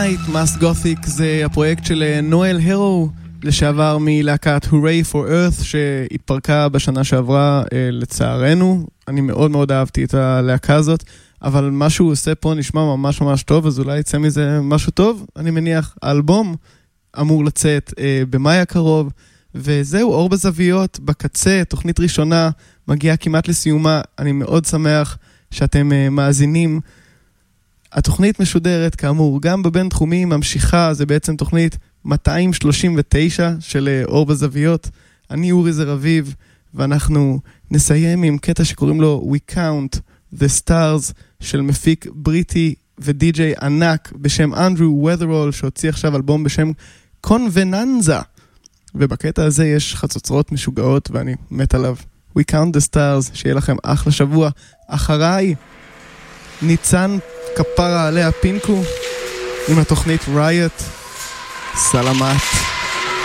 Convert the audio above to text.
Mass Gothic זה הפרויקט של נואל הרו, לשעבר מלהקת Hooray for Earth, שהתפרקה בשנה שעברה לצערנו. אני מאוד מאוד אהבתי את הלהקה הזאת, אבל מה שהוא עושה פה נשמע ממש ממש טוב, אז אולי יצא מזה משהו טוב. אני מניח, האלבום אמור לצאת במאי הקרוב, וזהו, אור בזוויות, בקצה, תוכנית ראשונה, מגיעה כמעט לסיומה. אני מאוד שמח שאתם מאזינים. התוכנית משודרת, כאמור, גם בבין תחומי ממשיכה, זה בעצם תוכנית 239 של אור בזוויות. אני אורי זרביב, ואנחנו נסיים עם קטע שקוראים לו We Count the Stars, של מפיק בריטי ודי-ג'יי ענק בשם אנדרו ות'רול, שהוציא עכשיו אלבום בשם קונבננזה. ובקטע הזה יש חצוצרות משוגעות, ואני מת עליו. We Count the Stars, שיהיה לכם אחלה שבוע. אחריי, ניצן כפרה עליה פינקו, עם התוכנית ריוט. סלמת.